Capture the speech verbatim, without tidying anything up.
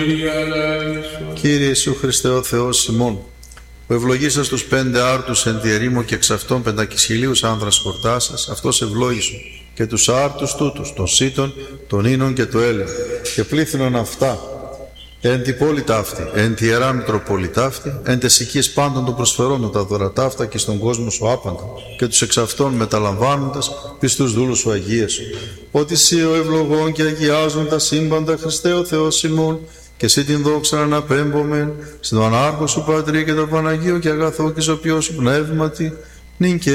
Κύριε Ιησού Χριστέ ο Θεός ημών, που ευλογήσας τους πέντε άρτους εν τη ερήμο και εξ αυτών πεντακισχυλίους άνδρας χορτάσας, αυτός ευλόγησον και τους άρτους τούτους, των Σίτων, των Ίνων και του Έλλην, και πλήθυνον αυτά εν τη πόλη ταύτη, εν τη Ιερά Μητροπόλη ταύτη, εν τες οικίες πάντων των προσφερόντων τα δώρα ταύτα και στον κόσμο σου άπαντα, και τους εξ αυτών μεταλαμβάνοντας πιστούς δούλους σου αγίες. Ότι σύ ο ευλογών και αγιάζουν τα σύμπαντα, Χριστέ ο Θεός ημών, και εσύ την δόξα αναπέμπομεν, στον Ανάρχο σου Πατρί και το Παναγίο και αγαθό και σωπιό σου πνεύματι, νυν και